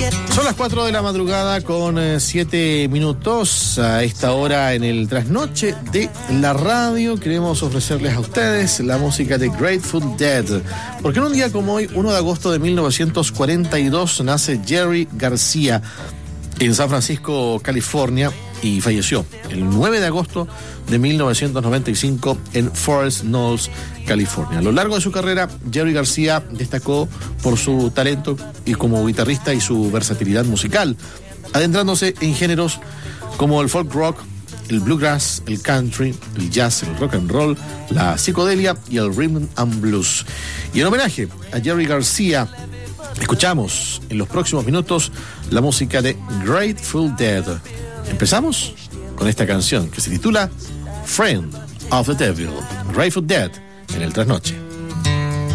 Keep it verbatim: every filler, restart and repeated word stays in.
Son las cuatro de la madrugada con siete minutos. A esta hora en el trasnoche de la radio queremos ofrecerles a ustedes la música de Grateful Dead. Porque en un día como hoy, uno de agosto de mil novecientos cuarenta y dos, nace Jerry García en San Francisco, California, y falleció el nueve de agosto de mil novecientos noventa y cinco en Forest Knolls, California. A lo largo de su carrera, Jerry García destacó por su talento y como guitarrista y su versatilidad musical, adentrándose en géneros como el folk rock, el bluegrass, el country, el jazz, el rock and roll, la psicodelia y el rhythm and blues. Y en homenaje a Jerry García, escuchamos en los próximos minutos la música de Grateful Dead. Empezamos con esta canción que se titula Friend of the Devil, Grateful Dead, en el trasnoche.